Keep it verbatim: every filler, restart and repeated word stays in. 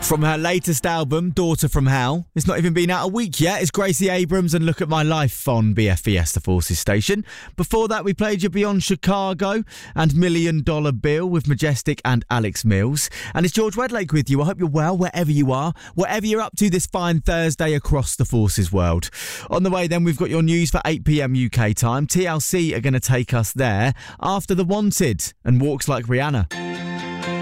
From her latest album, Daughter from Hell. It's not even been out a week yet. It's Gracie Abrams and Look at My Life on B F Fiesta Forces station. Before that, we played you Beyond Chicago and Million Dollar Bill with Majestic and Alex Mills. And it's George Wedlake with you. I hope you're well wherever you are, whatever you're up to this fine Thursday across the Forces world. On the way then, we've got your news for eight p.m. U K time. T L C are going to take us there after The Wanted and Walks Like Rihanna.